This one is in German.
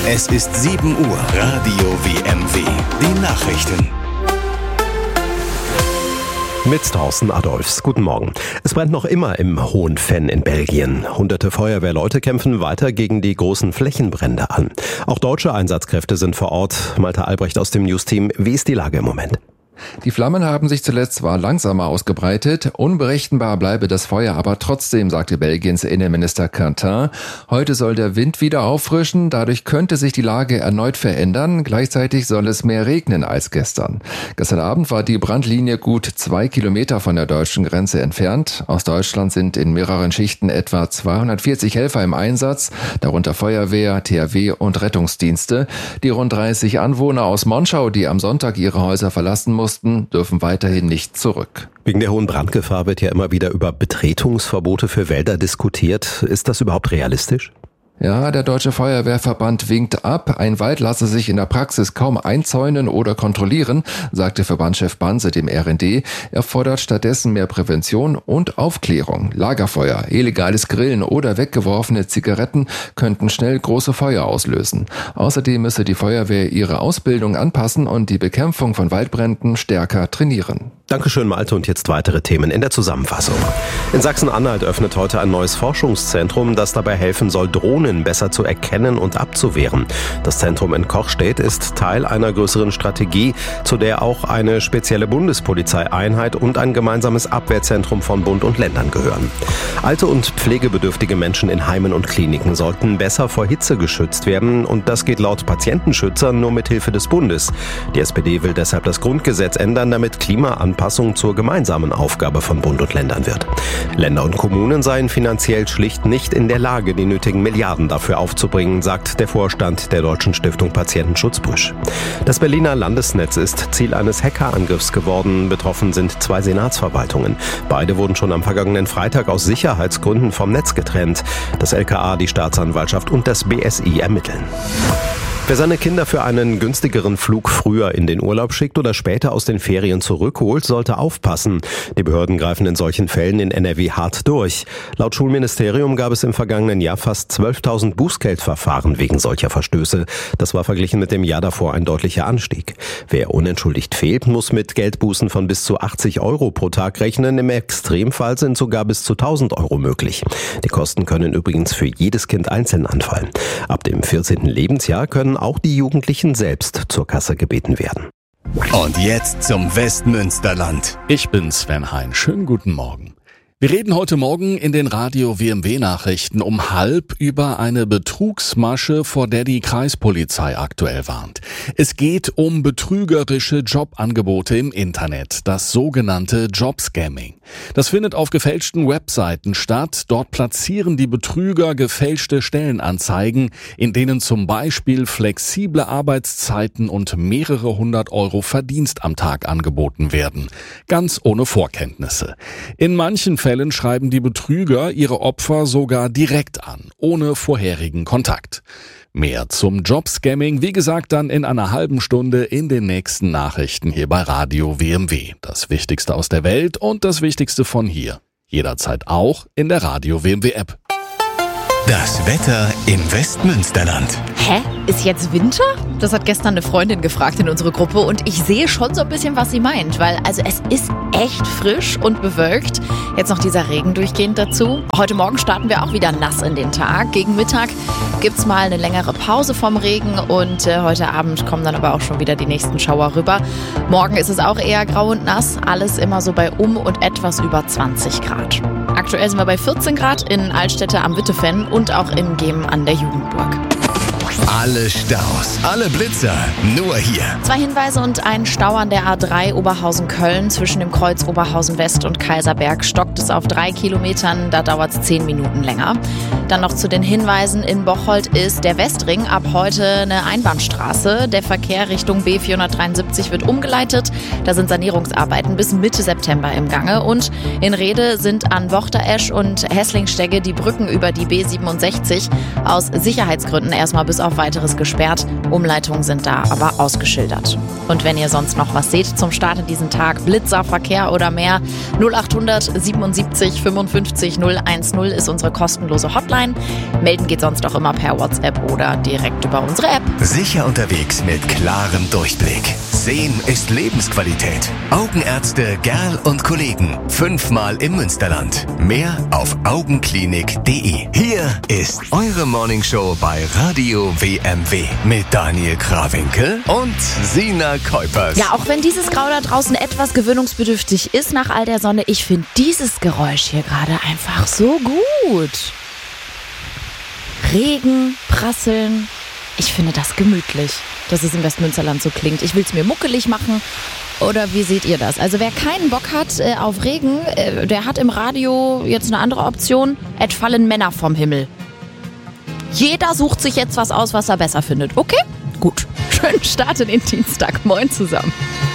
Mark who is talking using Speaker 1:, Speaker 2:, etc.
Speaker 1: Es ist 7 Uhr. Radio WMW. Die Nachrichten.
Speaker 2: Mit Thorsten Adolfs. Guten Morgen. Es brennt noch immer im Hohenvenn in Belgien. Hunderte Feuerwehrleute kämpfen weiter gegen die großen Flächenbrände an. Auch deutsche Einsatzkräfte sind vor Ort. Malte Albrecht aus dem News-Team. Wie ist die Lage im Moment?
Speaker 3: Die Flammen haben sich zuletzt zwar langsamer ausgebreitet, unberechenbar bleibe das Feuer aber trotzdem, sagte Belgiens Innenminister Quentin. Heute soll der Wind wieder auffrischen, dadurch könnte sich die Lage erneut verändern. Gleichzeitig soll es mehr regnen als gestern. Gestern Abend war die Brandlinie gut 2 Kilometer von der deutschen Grenze entfernt. Aus Deutschland sind in mehreren Schichten etwa 240 Helfer im Einsatz, darunter Feuerwehr, THW und Rettungsdienste. Die rund 30 Anwohner aus Monschau, die am Sonntag ihre Häuser verlassen mussten, dürfen weiterhin nicht zurück.
Speaker 2: Wegen der hohen Brandgefahr wird ja immer wieder über Betretungsverbote für Wälder diskutiert. Ist das überhaupt realistisch?
Speaker 3: Ja, der Deutsche Feuerwehrverband winkt ab. Ein Wald lasse sich in der Praxis kaum einzäunen oder kontrollieren, sagte Verbandschef Banse dem RND. Er fordert stattdessen mehr Prävention und Aufklärung. Lagerfeuer, illegales Grillen oder weggeworfene Zigaretten könnten schnell große Feuer auslösen. Außerdem müsse die Feuerwehr ihre Ausbildung anpassen und die Bekämpfung von Waldbränden stärker trainieren.
Speaker 2: Dankeschön, Malte. Und jetzt weitere Themen in der Zusammenfassung. In Sachsen-Anhalt öffnet heute ein neues Forschungszentrum, das dabei helfen soll, Drohnen besser zu erkennen und abzuwehren. Das Zentrum in Kochstedt ist Teil einer größeren Strategie, zu der auch eine spezielle Bundespolizeieinheit und ein gemeinsames Abwehrzentrum von Bund und Ländern gehören. Alte und pflegebedürftige Menschen in Heimen und Kliniken sollten besser vor Hitze geschützt werden. Und das geht laut Patientenschützern nur mit Hilfe des Bundes. Die SPD will deshalb das Grundgesetz ändern, damit Klimaanpassung zur gemeinsamen Aufgabe von Bund und Ländern wird. Länder und Kommunen seien finanziell schlicht nicht in der Lage, die nötigen Milliarden dafür aufzubringen, sagt der Vorstand der Deutschen Stiftung Patientenschutz Brüsch. Das Berliner Landesnetz ist Ziel eines Hackerangriffs geworden. Betroffen sind 2 Senatsverwaltungen. Beide wurden schon am vergangenen Freitag aus Sicherheitsgründen vom Netz getrennt. Das LKA, die Staatsanwaltschaft und das BSI ermitteln. Wer seine Kinder für einen günstigeren Flug früher in den Urlaub schickt oder später aus den Ferien zurückholt, sollte aufpassen. Die Behörden greifen in solchen Fällen in NRW hart durch. Laut Schulministerium gab es im vergangenen Jahr fast 12.000 Bußgeldverfahren wegen solcher Verstöße. Das war verglichen mit dem Jahr davor ein deutlicher Anstieg. Wer unentschuldigt fehlt, muss mit Geldbußen von bis zu 80 € pro Tag rechnen. Im Extremfall sind sogar bis zu 1.000 € möglich. Die Kosten können übrigens für jedes Kind einzeln anfallen. Ab dem 14. Lebensjahr können auch die Jugendlichen selbst zur Kasse gebeten werden.
Speaker 1: Und jetzt zum Westmünsterland.
Speaker 4: Ich bin Sven Hein. Schönen guten Morgen. Wir reden heute Morgen in den Radio WMW Nachrichten um 12:30 über eine Betrugsmasche, vor der die Kreispolizei aktuell warnt. Es geht um betrügerische Jobangebote im Internet, das sogenannte Jobscamming. Das findet auf gefälschten Webseiten statt. Dort platzieren die Betrüger gefälschte Stellenanzeigen, in denen zum Beispiel flexible Arbeitszeiten und mehrere 100 € Verdienst am Tag angeboten werden. Ganz ohne Vorkenntnisse. In manchen Fällen schreiben die Betrüger ihre Opfer sogar direkt an, ohne vorherigen Kontakt. Mehr zum Jobscamming, wie gesagt, dann in einer halben Stunde in den nächsten Nachrichten hier bei Radio WMW. Das Wichtigste aus der Welt und das Wichtigste von hier. Jederzeit auch in der Radio WMW App.
Speaker 1: Das Wetter im Westmünsterland.
Speaker 5: Hä? Ist jetzt Winter? Das hat gestern eine Freundin gefragt in unsere Gruppe und ich sehe schon so ein bisschen, was sie meint, weil also es ist echt frisch und bewölkt. Jetzt noch dieser Regen durchgehend dazu. Heute Morgen starten wir auch wieder nass in den Tag. Gegen Mittag gibt's mal eine längere Pause vom Regen und heute Abend kommen dann aber auch schon wieder die nächsten Schauer rüber. Morgen ist es auch eher grau und nass, alles immer so bei und etwas über 20 Grad. Aktuell sind wir bei 14 Grad in Altstädte am Wittefenn und auch in Gemen an der Jugendburg.
Speaker 1: Alle Staus, alle Blitzer, nur hier.
Speaker 5: 2 Hinweise und ein Stau an der A3 Oberhausen-Köln. Zwischen dem Kreuz Oberhausen-West und Kaiserberg stockt es auf 3 Kilometern. Da dauert es 10 Minuten länger. Dann noch zu den Hinweisen. In Bocholt ist der Westring ab heute eine Einbahnstraße. Der Verkehr Richtung B473 wird umgeleitet. Da sind Sanierungsarbeiten bis Mitte September im Gange. Und in Rede sind an Wochteresch und Hesslingstegge die Brücken über die B67 aus Sicherheitsgründen erstmal bis bis auf Weiteres gesperrt. Umleitungen sind da aber ausgeschildert. Und wenn ihr sonst noch was seht zum Start in diesen Tag, Blitzer, Verkehr oder mehr, 0800 77 55 010 ist unsere kostenlose Hotline. Melden geht sonst auch immer per WhatsApp oder direkt über unsere App.
Speaker 1: Sicher unterwegs mit klarem Durchblick. Sehen ist Lebensqualität. Augenärzte Gerl und Kollegen. 5-mal im Münsterland. Mehr auf augenklinik.de. Hier ist eure Morningshow bei Radio WMW mit Daniel Krawinkel und Sina Kuipers.
Speaker 5: Ja, auch wenn dieses Grau da draußen etwas gewöhnungsbedürftig ist nach all der Sonne, ich finde dieses Geräusch hier gerade einfach so gut. Regen, Prasseln, ich finde das gemütlich, dass es im Westmünsterland so klingt. Ich will es mir muckelig machen. Oder wie seht ihr das? Also wer keinen Bock hat auf Regen, der hat im Radio jetzt eine andere Option. Es fallen Männer vom Himmel. Jeder sucht sich jetzt was aus, was er besser findet. Okay? Gut. Schönen Start in den Dienstag. Moin zusammen.